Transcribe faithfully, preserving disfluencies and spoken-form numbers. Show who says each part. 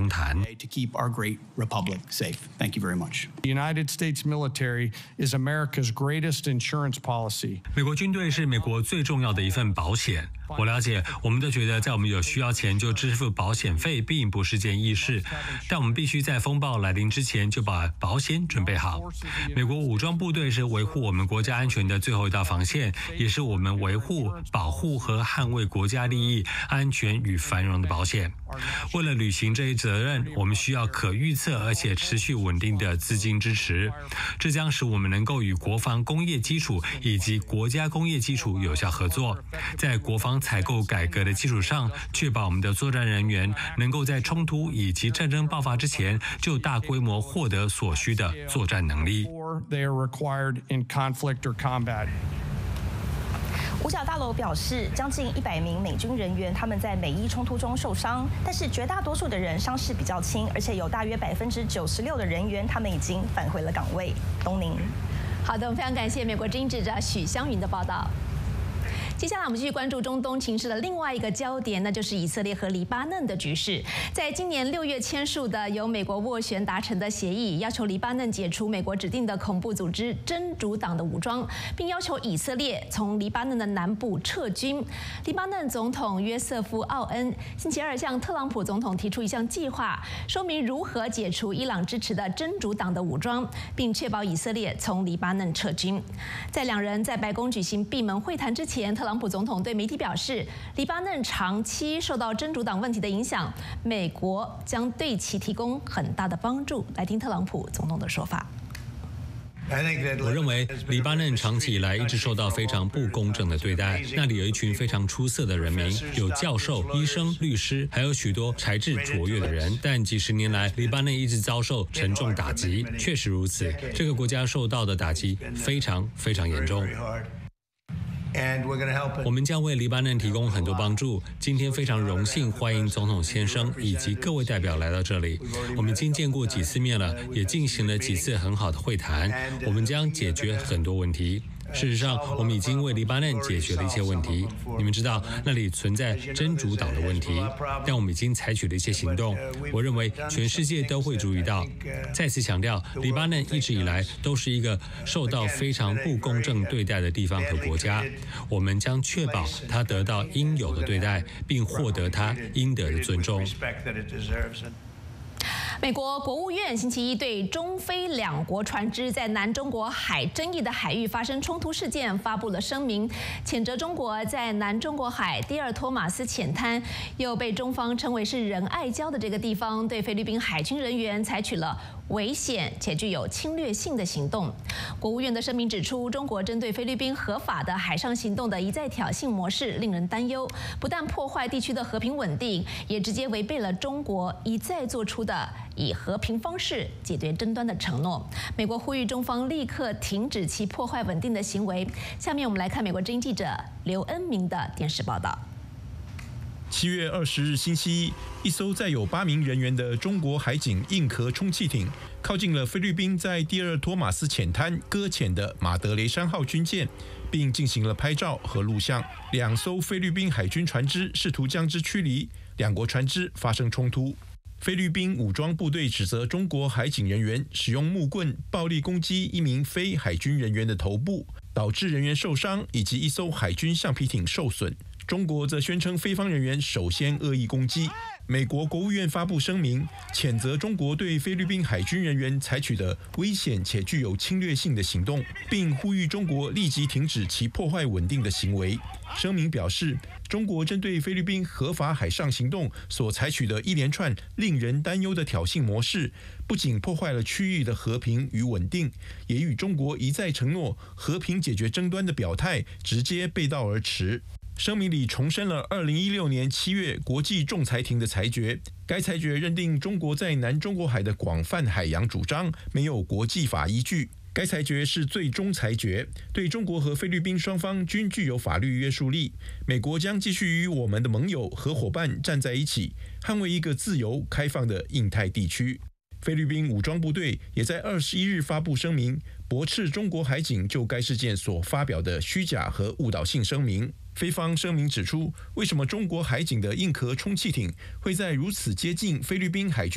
Speaker 1: 空谈。
Speaker 2: To keep our great republic safe. Thank you very much.
Speaker 3: The United States military is America's greatest insurance policy.
Speaker 1: 美国军队是美国最重要的一份保险。我了解，我们都觉得在我们有需要前就支付保险费并不是件易事，但我们必须在风暴来临之前就把保险准备好。美国武装部队是维护我们国家安全的最后一道防线，也是我们维护、保护和捍卫国家利益、安全与繁荣的保险。为了履行这一责任，我们需要可预测而且持续稳定的资金支持，这将使我们能够与国防工业基础以及国家工业基础有效合作，在国防采购改革的基础上，确保我们的作战人员能够在冲突以及战争爆发之前就大规模获得所需的作战能力。
Speaker 4: 五角大楼表示，将近一百名美军人员他们在美伊冲突中受伤，但是绝大多数的人伤势比较轻，而且有大约百分之九十六的人员他们已经返回了岗位。东宁，
Speaker 5: 好的，我们非常感谢美国之音记者许湘云的报道。接下来我们继续关注中东情势的另外一个焦点，那就是以色列和黎巴嫩的局势。在今年六月签署的由美国斡旋达成的协议，要求黎巴嫩解除美国指定的恐怖组织真主党的武装，并要求以色列从黎巴嫩的南部撤军。黎巴嫩总统约瑟夫·奥恩星期二向特朗普总统提出一项计划，说明如何解除伊朗支持的真主党的武装，并确保以色列从黎巴嫩撤军。在两人在白宫举行闭门会谈之前，特特朗普总统对媒体表示，黎巴嫩长期受到真主党问题的影响，美国将对其提供很大的帮助。来听特朗普总统的说法。
Speaker 1: 我认为黎巴嫩长期以来一直受到非常不公正的对待，那里有一群非常出色的人民，有教授、医生、律师，还有许多才智卓越的人。但几十年来，黎巴嫩一直遭受沉重打击，确实如此，这个国家受到的打击非常非常严重。我们将为黎巴嫩提供很多帮助。今天非常荣幸欢迎总统先生以及各位代表来到这里。我们已经见过几次面了，也进行了几次很好的会谈。我们将解决很多问题。事实上，我们已经为黎巴嫩解决了一些问题。你们知道，那里存在真主党的问题，但我们已经采取了一些行动。我认为全世界都会注意到。再次强调，黎巴嫩一直以来都是一个受到非常不公正对待的地方和国家。我们将确保他得到应有的对待，并获得他应得的尊重。
Speaker 5: 美国国务院星期一对中非两国船只在南中国海争议的海域发生冲突事件发布了声明，谴责中国在南中国海第二托马斯浅滩，又被中方称为是仁爱礁的这个地方，对菲律宾海军人员采取了危险且具有侵略性的行动。国务院的声明指出，中国针对菲律宾合法的海上行动的一再挑衅模式令人担忧，不但破坏地区的和平稳定，也直接违背了中国一再做出的以和平方式解决争端的承诺。美国呼吁中方立刻停止其破坏稳定的行为。下面我们来看美国之音记者刘恩明的电视报道。
Speaker 6: 七月二十日星期一，一艘载有八名人员的中国海警硬壳充气艇靠近了菲律宾在第二托马斯浅滩搁浅的马德雷山号军舰，并进行了拍照和录像。两艘菲律宾海军船只试图将之驱离，两国船只发生冲突。菲律宾武装部队指责中国海警人员使用木棍暴力攻击一名非海军人员的头部，导致人员受伤，以及一艘海军橡皮艇受损。中国则宣称菲方人员首先恶意攻击。美国国务院发布声明，谴责中国对菲律宾海军人员采取的危险且具有侵略性的行动，并呼吁中国立即停止其破坏稳定的行为。声明表示，中国针对菲律宾合法海上行动所采取的一连串令人担忧的挑衅模式，不仅破坏了区域的和平与稳定，也与中国一再承诺和平解决争端的表态直接背道而驰。声明里重申了二零一六年七月国际仲裁庭的裁决，该裁决认定中国在南中国海的广泛海洋主张没有国际法依据。该裁决是最终裁决，对中国和菲律宾双方均具有法律约束力。美国将继续与我们的盟友和伙伴站在一起，捍卫一个自由开放的印太地区。菲律宾武装部队也在二十一日发布声明，驳斥中国海警就该事件所发表的虚假和误导性声明。菲方声明指出，为什么中国海警的硬壳充气艇会在如此接近菲律宾海军